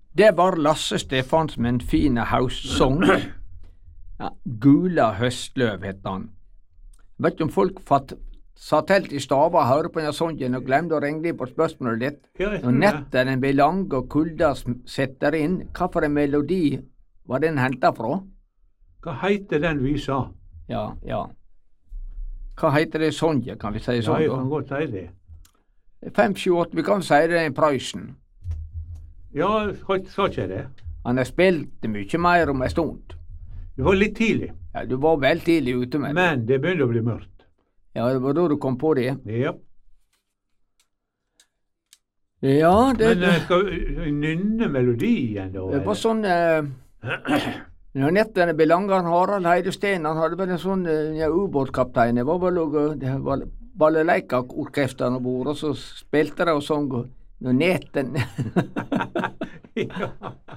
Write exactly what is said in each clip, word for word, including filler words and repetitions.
Det var Lasse Stefansen med en fin høstsang. Ja, Gula høstløv het han. Vet du om folk fatt, satt helt i stava og hørte på denne sangen og glemte å ringe på spørsmålet ditt? Ja, jeg Når tror det. nettene blir lange og kulda sm- setter inn, hva for en melodi var den hentet fra? Hva heter den visa? Ja, ja. Hva heter det sangen, kan vi si Ja, sånn jeg da? kan godt si det. fem sju åtte, vi kan si det er Prøysen. Ja, sa sa ikke jeg det? Han har spilt mye mer om en stund. Det var litt tidlig, Ja, du var vel tidlig ute med det. men det begynte å bli mørkt. Ja, det var da du kom på det. Ja. Ja, det, Men eh, skal vi nynne melodien, da? det var eller? sånn eh, Når nettene ble langere, Harald Heidesteen, han hadde vel en sånn eh, ja, ubåtkaptein. Det var vel også, det var balaleika-orkesteren og bord, og så spilte de og sang og når neten Ja.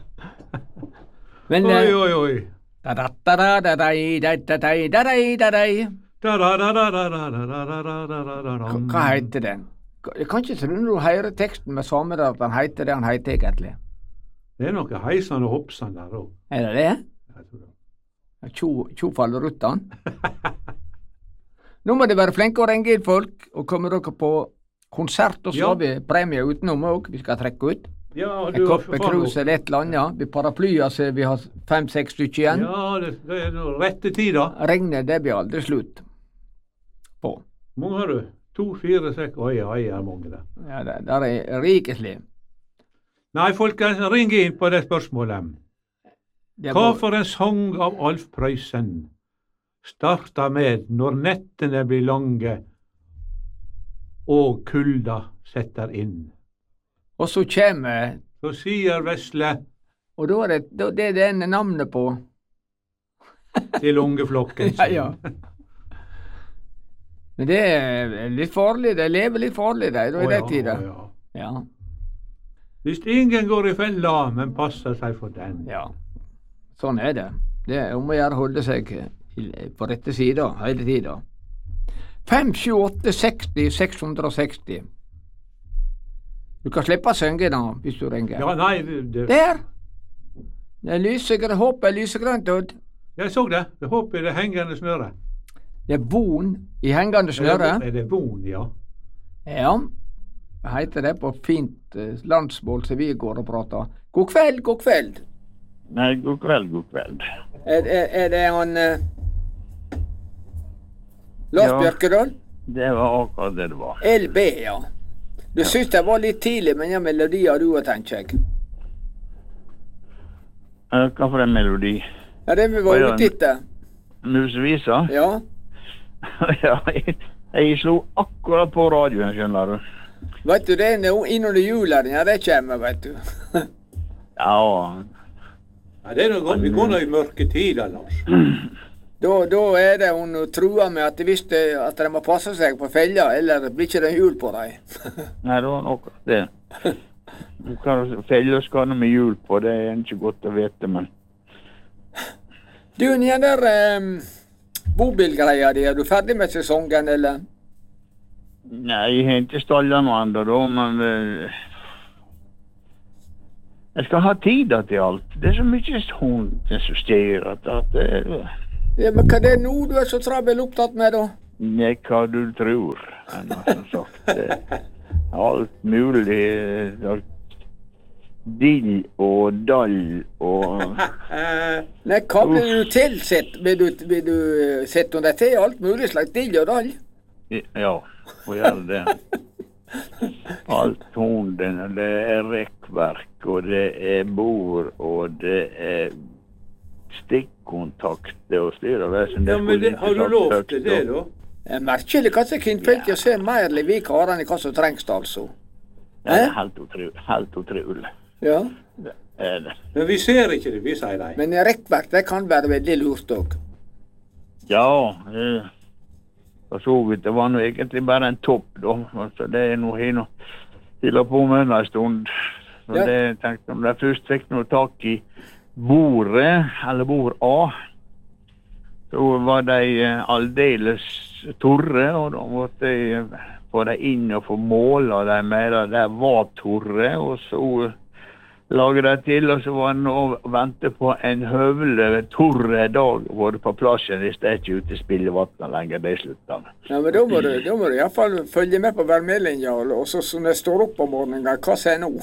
Men Oi, eh, oi, oi. da-da-da-da-da-dei, da-da-dei, da-dei, da-dei. Da-da-da-da-da-da-da-da-da-da-da. Hva hva heter den? Jeg kan ikke tro når du hører teksten med samme der at han heter det han heter egentlig. Det er noe heisan og hoppsan der òg. Er det det? Tjo, tjo faller ruttan. Nå må de være flinke å ringe inn folk, og kommer dere på konsert, og så Ja. har vi premie utenom òg, vi skal trekke ut. Ja, En du kopp for med faen krus eller et eller annet, ja. Vi paraplyer så vi har fem-seks stykker igjen. Ja, det, det er nå rette tid, da. Regnet, det blir aldri slutt på. Mange har du? To, fire, seks Oi, oi, er mange der. Ja, det, der er rikelig. Nei, folkens, ring inn på det spørsmålet. Det Hva var- for en sang av Alf Prøysen starta med når nettene blir lange og kulda setter inn? Og så kommer, Så sier vesle og da er det da, det er den navnet på. til ungeflokken Ja, ja. Men det er litt farlig, de lever litt farlig, de, da i Å, de ja, tider. å, ja. Ja, Hvis ingen går i fella, men passer seg for den. ja. Sånn er det. Det er om å gjøre å holde seg i- på rette sida hele tida. fem sju åtte seksti seks hundre og seksti. Du kan slippe å synge da, hvis du ringer. Ja, nei, det, det, Der! Det er lysegrønt, håpet er lysegrønt, Odd. jeg så det. Jeg håper det er hengende snøre. Det er von i hengende snøre. Er det von, ja? Ja, det heter det på fint eh, landsmål som vi går og prater. God kveld, god kveld. Nei, god kveld, god kveld. Er, er, er det han eh, Lars Ja. Bjørkedal? Det var akkurat det det var. L B, ja. Du syns det var litt tidlig med den melodien du har, tenker jeg. Eh, Hva for en melodi? Ja, det vi var Å, ja. ute etter. Musevisa? Ja. Ja, jeg, jeg slo akkurat på radioen, skjønner du. Vet du, det er nå innunder jula den her, det kommer, vet du. Ja, Ja, det er noe godt. Vi går nå i mørke tider, Lars. Da, da er det hun truer med at hvis det, at de må passe seg på fella, eller blir ikke det jul på dem. nei, det var akkurat det. Du kan felle skade med hjul på, det er ikke godt å vite, men Du, den der um, bobilgreia di, er du ferdig med sesongen, eller? Nei, jeg har ikke stallet noe enda da, men eh, jeg skal ha tid til alt. Det er så mye sånt som styrer at, at eh, Ja, men hva er det nå du er så trabel opptatt med, da? Nei, hva du tror. Men som sagt, eh, alt mulig. eh, Dill og dall og Nei, hva blir du tilsett? Blir du, blir du eh, sett under til alt mulig slags dill og dall? Ja, få gjøre det. Alt hunden, det er rekkverk, og det er bord, og det er stikkontakter og styr og vesen. Ja, men det, har du lov til det, da? Det er merkelig hva som kvinnfolk ser mer vi karene enn hva som trengs, altså. Det er helt utrolig. Helt utrolig. Ja, Det er det. Men vi ser ikke det, vi sier de. men rekkverk, det kan være veldig lurt òg. Ja, eh, for så vidt. Det var nå egentlig bare en topp, da. Altså, det er noe jeg nå holder på med en stund. Så Ja. det jeg tenkte om jeg først fikk noe tak i bordet, eller bord A, så var de eh, aldeles torre, og da måtte jeg få dem inn og få måle dem med det. Der var torre, og så lage det til, og så var han og vente på en høvelig torre dag, både på plassen, hvis det er ikke ute i spillevattnet lenger, det slutta med. Ja, men da må du, da må du i hvert fall følge med på værmeldingen, og så når jeg står opp om morgenen, hva sier nå?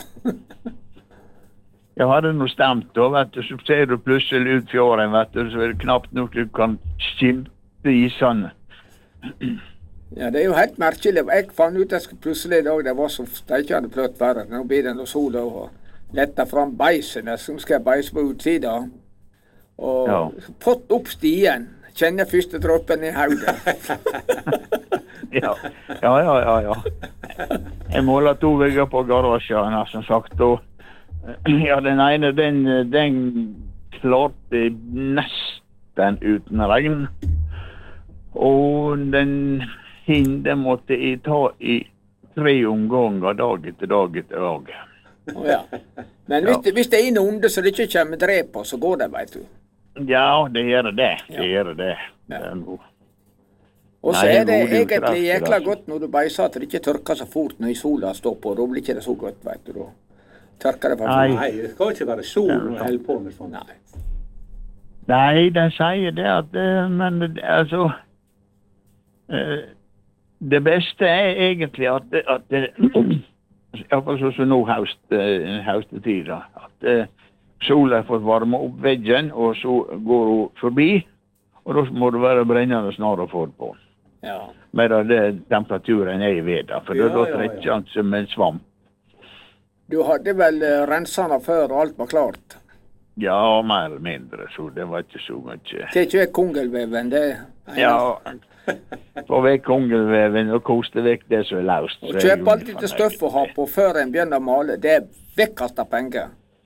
Jeg hadde noe stemt da, vet du, så ser du plutselig ut fjorden, vet du, så er det knapt nok du kan skimte isene. Ja, det er jo helt merkelig. Jeg fant ut at plutselig i dag, det var så steikende pløtt været. Nå blir det noe sol og lette fram beisene, så skal jeg beise på utsida. Og Ja. fått opp stien. Kjenner første dråpen i hodet. Ja, ja, ja, ja. ja. Jeg måler to vegger på garasjen, har som sagt, og ja, den ene, den, den klarte nesten uten regn. Og den hinde måtte jeg ta i tre omganger dag etter dag etter dag. Oh, ja. Men hvis, det, hvis det er noen onde så det ikke kommer drep på, så går det, vet du. Ja, det gjør det. Det Ja. gjør det. Ja. Det er noe. Og så Nei, er det god egentlig utretter, jækla altså. godt når du beiser at det ikke tørker så fort når sola står på. Da blir ikke det så godt, vet du. Da tørker det for Nei. fort. Nei, det skal ikke være sol når jeg holder på med sånt. Nei. Nei, den sier det at eh, Men det- altså eh, Det beste er egentlig at, det- at det, iallfall sånn som nå høst, eh, høstetid, da, at eh, sola får varme opp veggen, og så går hun forbi, og da må det være brennende snar å få det på. Ja. Medan det temperaturen er i veda, for Ja, da ja, trekker ja. han som en svamp. Du hadde vel eh, rensene før og alt var klart? Ja, mer eller mindre, så det var ikke så mye. Det er ikke kongelveven, det er Ja, få vekk kongelveven og koste vekk det som er løst. Og kjøp alltid til støff å ha på før en begynner å male. Det er vekkast av penger.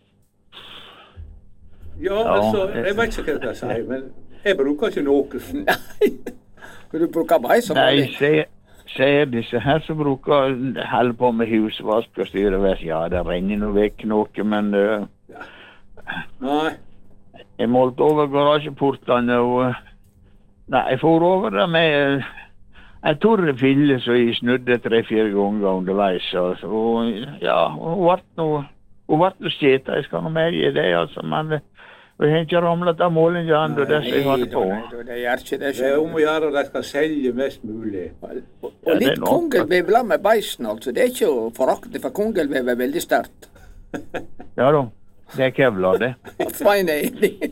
Ja, altså, jeg vet ikke hva jeg skal si, men jeg bruker ikke noe. Nei. Du bruker bare som Nei, vanlig. se, ser disse her som bruker holde på med husvask og styre ved. Ja, det renner nå vekk noe, men uh, Nei, jeg målte over garasjeportene og uh, Nei, jeg får over det med uh, en torre fille som jeg snudde tre-fire ganger underveis. Og, og ja, hun ble noe Hun ble noe skjeta, jeg skal nå medgi det, altså, men uh, jeg har ikke ramlet av målingen ennå, det som jeg hadde på. Nei, da, det gjør ikke det. det er om å gjøre at jeg skal selge mest mulig. Og, Ja, og det er litt nok. kongelvev la med beisen, altså. Det er ikke å forakte, for kongelvev er veldig sterkt. Ja da, det er kevlar, det. Svein er enig.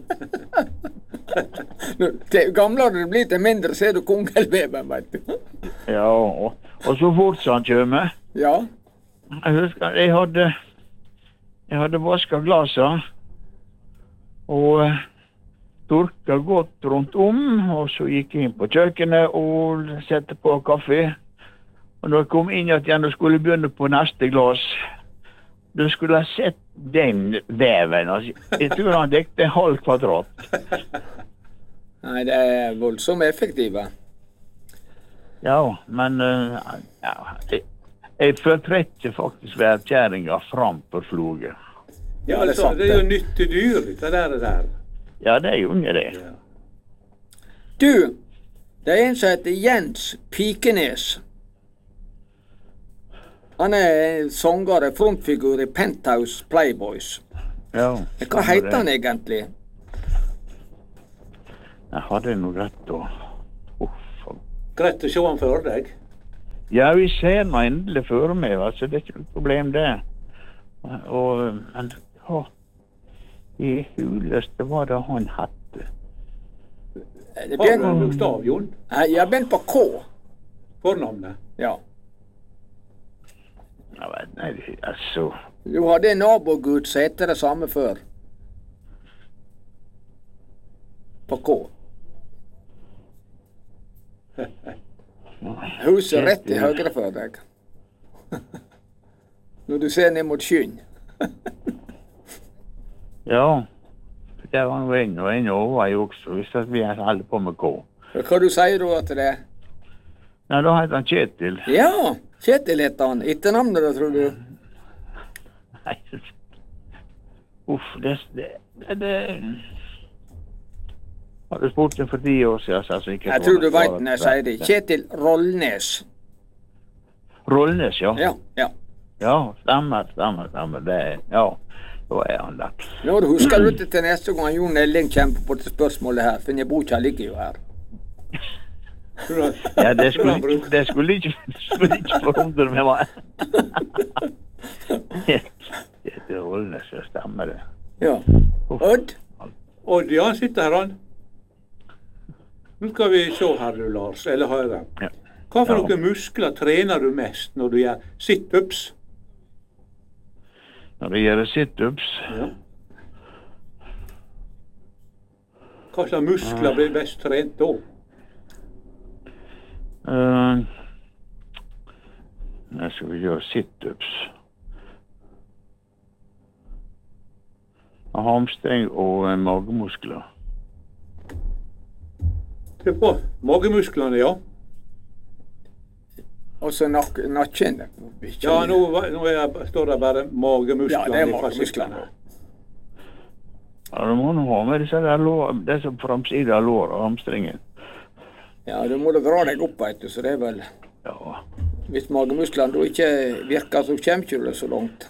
Nå, til gamlere det blir, til mindre ser du kongelveven, vet du. Ja, og, og så fort som han kommer. Ja. Jeg husker, jeg hadde, jeg hadde vasket glasset, og eh, turka godt rundt om, og så gikk jeg inn på kjøkkenet og sette på kaffe. Og når jeg kom inn igjen og skulle begynne på neste glas, da skulle jeg sett den veven. Altså, jeg tror han dekte en halv kvadrat. Nei, det er voldsomt effektive. Ja, men eh, ja, jeg, jeg fortrekker faktisk værkjæringa framfor floget. Ja, Ja, det er altså, sant, det er jo det. nyttig dyr, det der. Det der. Ja, det er jo ikke det. Ja. Du, det er en som heter Jens Pikenes. Han er sanger og frontfigur i Penthouse Playboys. Ja, Hva heter han egentlig? Jeg hadde noe rett da. Uff. Greit å se han for deg. Ja, vi ser nå endelig for meg, altså det er ikke noe problem det. Og, men, ja, i huleste var det han hadde. Det Har du en begynner, bokstav, Jon? Nei, jeg begynner på K. Fornavnet? Ja. Ja, men, nei, altså, Du hadde en nabogud som heter det samme før. På K. Huset rett til høyre for deg. Når du ser ned mot skyen. ja, det var noe en og en over jeg også, hvis at vi holder på med K. Hva du sier da til det? Nei, da heter han Kjetil. Ja, Kjetil heter han. Etternavnet da, tror du? Nei, uff, det, det, det, det hadde spurt ham for ti år siden, så jeg ikke Jeg tror du veit når jeg sier det. Kjetil Rollnes. Rollnes, ja. Ja, ja. Ja, stemmer, stemmer, stemmer. Det, ja, da er han der. Nå du husker du det til neste gang Jon Elling kjemper på det spørsmålet her, for jeg bor ikke, han ligger jo her. Ja, det skulle, det skulle ikke, skulle ikke forundre meg meg. Det er rollene som stemmer det. Ja. Odd? Odd, ja, han sitter her, han. Nå skal vi se her, du, Lars, eller høre. Ja. Hva for Ja. noen muskler trener du mest når du gjør sit-ups? Når jeg gjør sit-ups, Ja. Hva slags muskler blir best trent da? uh, jeg skal vi gjøre sit-ups. Hamstring og eh, magemuskler. Det er bra. Magemusklene, ja. Og så nak nakken. Ja, nå, nå er jeg, står det bare magemusklene. Ja, det er i magemusklene. Ja, du må nå ha med disse der lår, det som framsida av lår og hamstringen. Ja, du må da dra deg opp, vet du, så det er vel... Ja. Hvis magemusklene da ikke virker, så kommer ikke du så langt.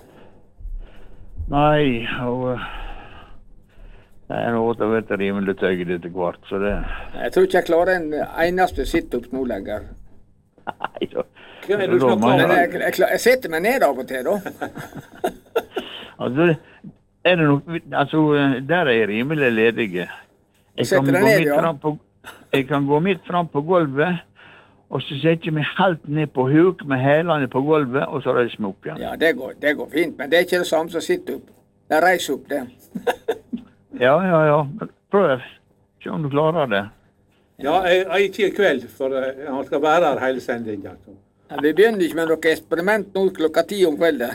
Nei, og eh, det er noe av et rimelig tøyget etter hvert, så det... Jeg tror ikke jeg klarer en eneste sit-ups nå lenger. Nei, da. Hva er det du Da må snakker Men om? jeg, jeg, klar- jeg setter meg ned av og til, da. Altså, er det nok, altså, der er jeg rimelig ledige. Jeg Setter kan, deg gå ned, midt ja. fram på, jeg kan gå midt fram på gulvet, og så setter jeg meg helt ned på huk med hælene på gulvet, og så reiser jeg meg opp igjen. Ja, det går, det går fint, men det er ikke det samme som sit-up. Det er reis opp, det. Ja, ja, ja. Prøv. Se om du klarer det. Ja, jeg, jeg ikke i kveld, for eh, han skal være her hele sendingen. Altså. Ja, vi begynner ikke med noe eksperiment nå klokka ti om kvelden.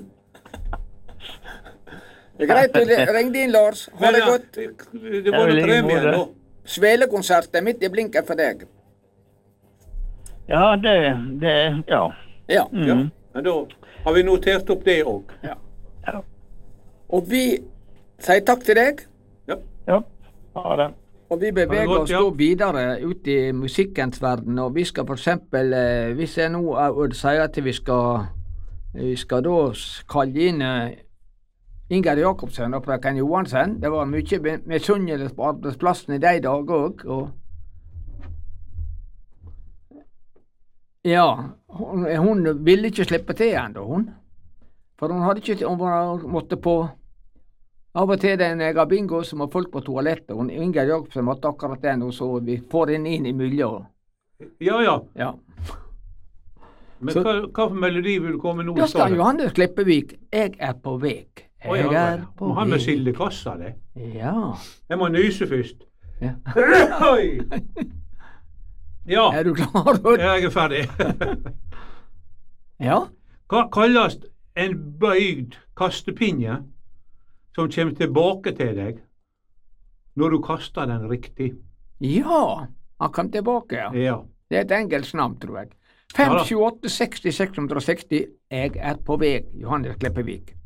Det er greit du ringte inn, Lars. Ha Men det ja, godt. det, det var Ja, noe i like premie måte. nå. Svelekonsert er midt i blinken for deg. Ja, det, det, ja. Ja. Mm. Ja, men da har vi notert opp det òg. Ja. Og vi sier takk til deg. Ja. Ha det. Og vi beveger godt, oss ja. da videre ut i musikkens verden, og vi skal for eksempel, eh, hvis jeg nå Odd sier at vi skal, vi skal da s- kalle inn eh, Ingar Jakobsen og frøken Johansen. Det var mye misunnelse på arbeidsplassen i de dager òg, og ja, hun, hun ville ikke slippe til ennå, hun. For hun hadde ikke, hun var- måtte på av og til den jeg har bingo som har folk på toalettet, og Ingar Jakobsen måtte akkurat den, og så vi får henne inn i miljøet. Ja, ja. Ja. Men Så- hva, hva for melodi vil du komme nå? Da står skal det? Johannes Klippevik, jeg er på vek. Å, Jeg ja, er på må han med vek. sildekassa, det. Ja. Jeg må nyse først. Ja. Oi! Ja, Er du klar? Odd? jeg er ferdig. Ja. Hva kalles en bøyd kastepinne som kommer tilbake til deg når du kaster den riktig? Ja, han kom tilbake, ja. Ja. Det er et engelsk navn, tror jeg. fem Ja da. sju åtte seksti seks hundre og seksti. Jeg er på vei, Johannes Klippevik.